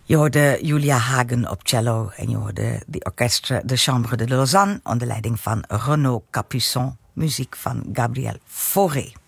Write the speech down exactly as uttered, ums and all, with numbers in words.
Je hoorde Julia Hagen op cello en je hoorde de orchestre de Chambre de Lausanne onder leiding van Renaud Capuçon, muziek van Gabriel Fauré.